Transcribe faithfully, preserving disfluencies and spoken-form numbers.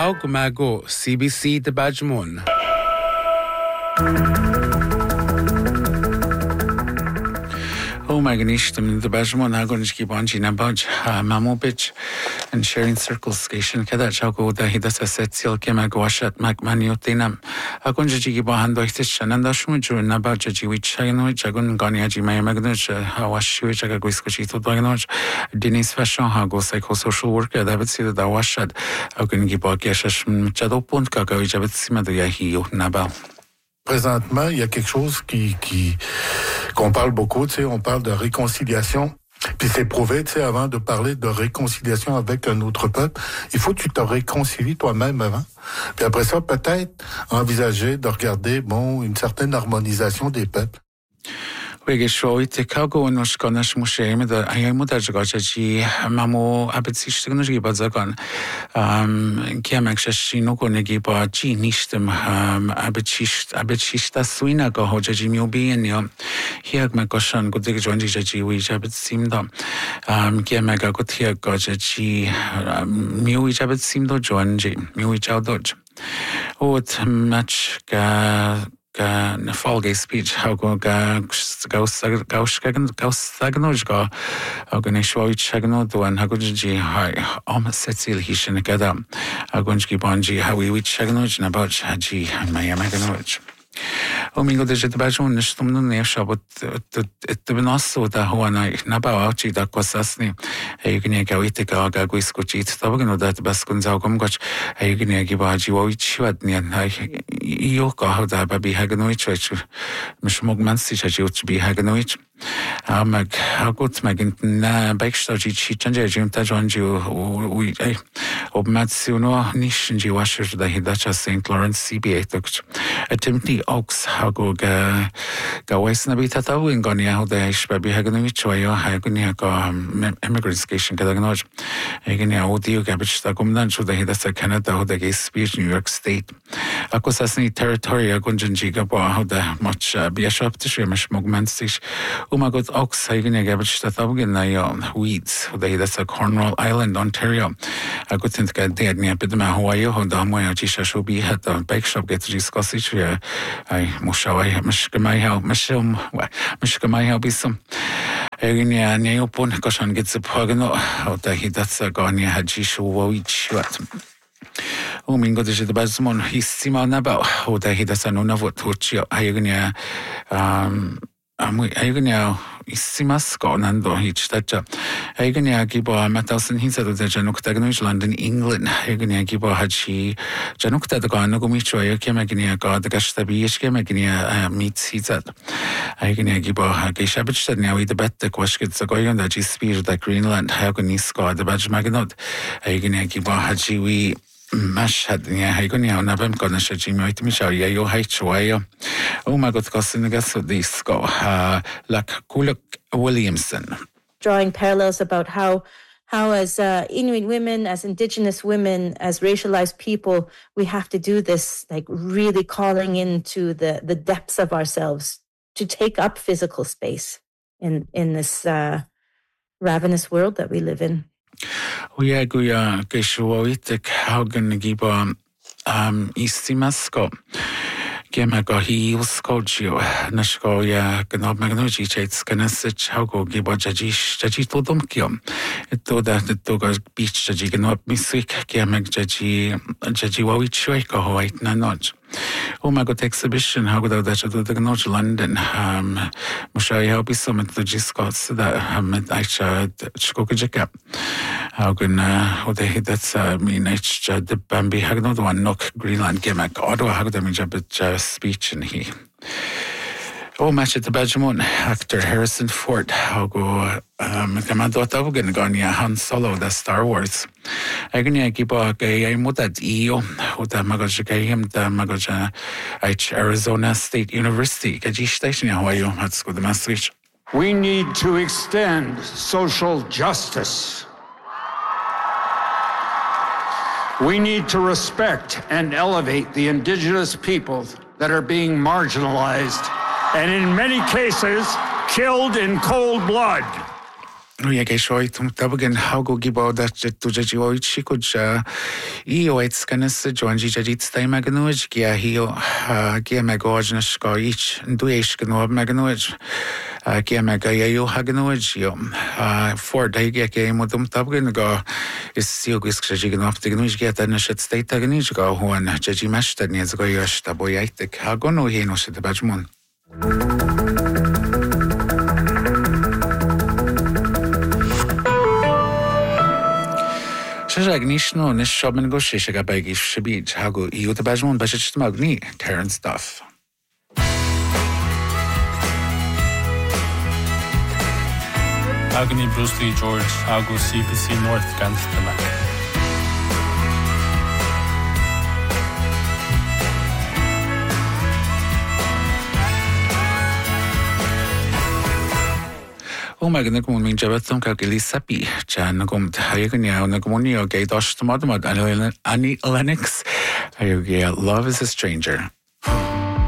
Haug Mago, C B C de Bajmon. Oh my gosh, the Bajmon Hagonski Bonji Nabaj, Mamobich, and sharing circles station, Kadachako, the Hidasa Setsil, Kemagwashat, Macmaniotinam, Hagonji Bohandoitish, and Ashmuju, Nabaji, which I know, Jagun Ganiaji, my Magnus, Hawashu, Jagaguiscochito Dianoj, Denise Fashion, Hago, psychosocial worker, David Sida, Dawashad, Hagongi Bokesh, Chadopont, Kaka, Javet de Yahi, Nabal. Présentement, il y a quelque chose qui, qui, qu'on parle beaucoup, tu sais, on parle de réconciliation. Puis c'est prouvé, tu sais, avant de parler de réconciliation avec un autre peuple, il faut que tu te réconcilies toi-même avant. Puis après ça, peut-être envisager de regarder, bon, une certaine harmonisation des peuples. Wege shoi te kago no shkonash mushe da ayamu da jagaji mamo abetsi shtignoji bazagan um kiamak shino konegi ba ji nishtem um abetsi abetsi sta suina go hojaji miobi en yo hiag ma goshan go dig jonji jaji wi jabetsim da um kiamak go tiag go jaji miowi jabetsim do jonji miowi chawdoj ot match ga ga na fallgay speech how go ga gaus gaus gaus sagnoj ga agon shwai chagno do an hagoji hi am setsil hishin gada agonji banji how we chagnoj na about haji mayama ganoj Omingo de jet bajon nestumno ne shabot et benasso da hoana na bawachi da kosasni aygne gawite ga ga guiskuchit tabagno da baskun zaugum goch aygne gibaji wich wadni yo ga da babi hagnoich wech mishmog mansi chaji uch bi hagnoich mag hagut magint na backstaji chanje jim ta jonji we ay obmatsuno nishinji washer da hidacha Saint Lawrence C B A tok attempti oaks hago ga ga wesna bita tawu in gonia ho da ish babi hagno choyo hagunia ga immigrant station kada gnoj egenia audio gabich da gumdan chu da hidasa Canada ho da speech New York State akosasni territory agunjanji ga ba ho da much biashop tish mesh mogman sich umagot oaks egenia gabich da tawu na yo weeds ho da hidasa Cornwall Island Ontario agotent ga de nia bidma Hawaii ho da moya chisha shobi hat da bike shop get discussich I mushawai mishkamai mishum mishkamai bisum egnia neopon koshan gets a pogano out that he that's a gania hajishu wich what Umingo de Bazmon his simon about how that he does a nona what tuchio egnia um Ayugnia isimas gonando hichtacha. Ayugnia gibo matasan hinsa do januktagnoj London, England. Ayugnia gibo hachi janukta the gonagumicho, Ayakemagnia god the gashtabiishke magnia meets hizat. Ayugnia gibo hagishabich now we the bet the quashkits a goyon that is spear the Greenland, Hagonis god the badge magnot. Ayugnia gibo hachi we Mashhad ya hagonia nabem gonna shaji might misha ya yo haichwayo. Oh my god, Cosinagas of this go uh like Kuluk Williamson. Drawing parallels about how how as uh, Inuit women, as Indigenous women, as racialized people, we have to do this, like really calling into the, the depths of ourselves to take up physical space in, in this uh, ravenous world that we live in. Uya guya geshuoitek haugen giba um istimasko gemago heels coachio nashko ya gnob magnoji chaits ganasich haugo giba jajish jajito domkiom to that to go beach jaji gnob misik gemag jaji jaji wawich ko white na notch. Oh my god, exhibition, how good that to the North London. Um, Mushai help is some of the Giscots that um, I should Chukojaka. How can uh, they hit that's uh, mean H the Bambi Hagnod one knock Greenland Gemak, Ottawa Hagdamija but speech and he. Oh, match at the Bajamon, actor Harrison Ford, how go um Kamadota Gania Han Solo, the Star Wars. Agnia Giba Gay Mutad Eo, Uta Magajagayam, the Magaja H Arizona State University, Gaji Station, Hawaii, that's good the message. We need to extend social justice. We need to respect and elevate the Indigenous peoples that are being marginalized and in many cases, killed in cold blood. Nuja gejxoj tum tabagin haugo gibawda tuja jiwoj chikuj i o et skanes joan jijajit stay maganuj gia hio gia megoj nashka ich duesh ganob maganuj gia mega yo haganuj yo for day gia ge modum tabagin go is sio gisk jiganob tignuj gia tan shet stay tagnij go huan jaji mashta ni zgo yosh taboyaitek hagono hino shet bajmun. Agnisno nis shobman go shish aga bagish shabij hago iuta bajmon bashit magni Terence Duff. Agni Bruce Lee George hago C B C North Ganstama. O mae gyda gwmwn mi'n jabod thwm cael gili sabi, jan na gwmwn haig yn iawn na gwmwn ni o gei dos tymod ymod Annie Lennox, a yw gei Love is a Stranger.